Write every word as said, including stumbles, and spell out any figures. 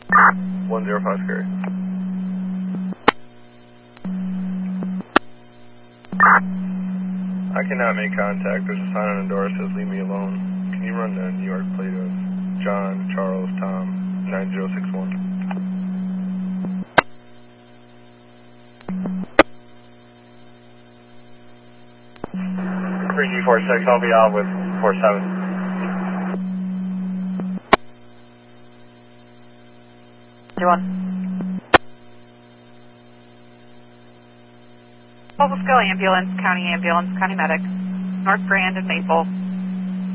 one zero five Scary. I cannot make contact. There's a sign on the door that says leave me alone. Can you run the New York plate of John, Charles, Tom, nine zero six one? three G four six, I'll be out with four seven. two one. Mobile School Ambulance, County Ambulance, County Medic, North Grand and Maple.